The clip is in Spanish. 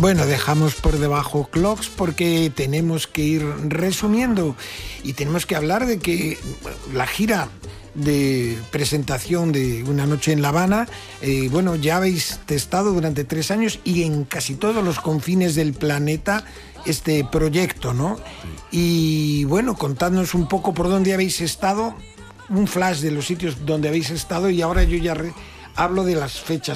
Bueno, dejamos por debajo Clocks porque tenemos que ir resumiendo y tenemos que hablar de que la gira de presentación de Una noche en La Habana, bueno, ya habéis testado durante 3 años y en casi todos los confines del planeta este proyecto, ¿no? Y bueno, contadnos un poco por dónde habéis estado, un flash de los sitios donde habéis estado y ahora yo ya hablo de las fechas